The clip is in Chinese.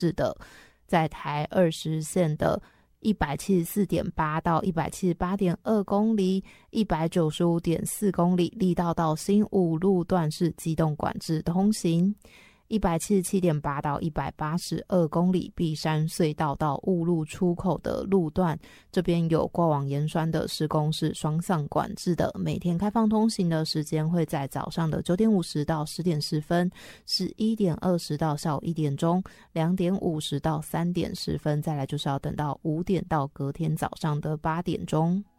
是的，在台20线的174.8到178.2公里，195.4公里，力道到新五路段是机动管制通行。177.8到182公里，碧山隧道到雾路出口的路段，这边有过往盐酸的施工是双向管制的，每天开放通行的时间会在早上的9点50到10点10分，11点20到下午1点钟，2点50到3点10分，再来就是要等到5点到隔天早上的8点钟。